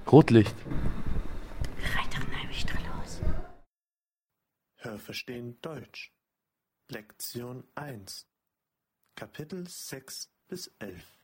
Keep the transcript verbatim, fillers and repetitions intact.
Rotlicht. Hörverstehen Deutsch. Lektion eins. Kapitel sechs bis elf.